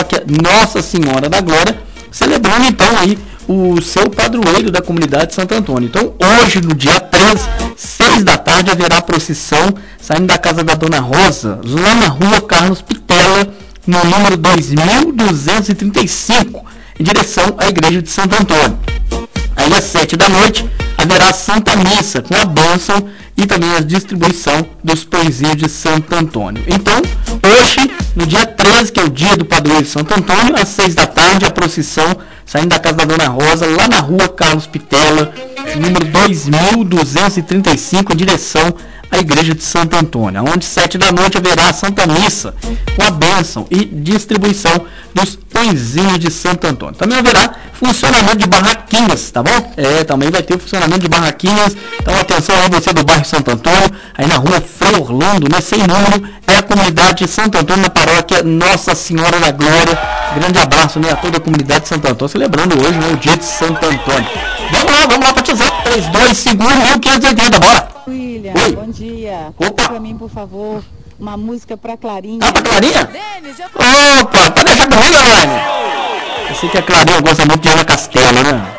paróquia Nossa Senhora da Glória, celebrando então aí o seu padroeiro da comunidade de Santo Antônio. Então hoje, no dia 13, 6 da tarde, haverá procissão saindo da casa da Dona Rosa, lá na rua Carlos Pitela, no número 2235, em direção à igreja de Santo Antônio. Aí às 7 da noite haverá Santa Missa com a bênção e também a distribuição dos pãezinhos de Santo Antônio. Então, hoje, no dia 13, que é o dia do padroeiro de Santo Antônio, às 6 da tarde, a procissão saindo da casa da Dona Rosa, lá na rua Carlos Pitela, número 2235, em direção à igreja de Santo Antônio, onde 7 da noite haverá a Santa Missa com a bênção e distribuição dos pãezinhos de Santo Antônio. Também haverá funcionamento de barraquinhas, tá bom? Também vai ter o funcionamento de barraquinhas. Então atenção aí, você do bairro Santo Antônio, aí na rua Frei Orlando, né, sem número, é a comunidade de Santo Antônio, na paróquia Nossa Senhora da Glória. Grande abraço, né, a toda a comunidade de Santo Antônio, celebrando hoje, né, o dia de Santo Antônio. Vamos lá, batizar, 3251-1580, bora! William, oi, bom dia. Opa! Pra mim, por favor, uma música pra Clarinha. Ah, pra Clarinha? Opa, pode deixar comigo, Elaine. Eu sei que a Clarinha gosta muito de Ana Castela, né?